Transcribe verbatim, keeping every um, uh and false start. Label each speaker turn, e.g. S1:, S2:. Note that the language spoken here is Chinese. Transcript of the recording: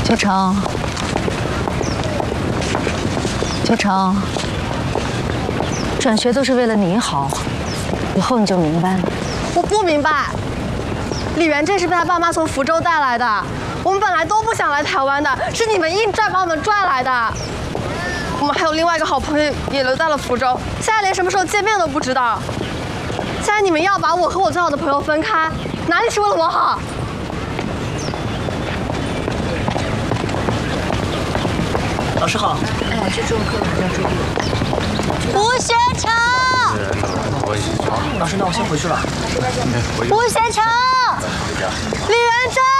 S1: 秋成，秋成，转学都是为了你好，以后你就明白了。
S2: 我不明白，李元这是被他爸妈从福州带来的，我们本来都不想来台湾的，是你们硬拽把我们拽来的。我们还有另外一个好朋友也留在了福州，现在连什么时候见面都不知道。现在你们要把我和我最好的朋友分开，哪里是为了我好？
S3: 老师好。
S1: 哎，这重课要注意。吴学成。
S3: 老师，那我先回去了。
S1: 吴学成。李元珍。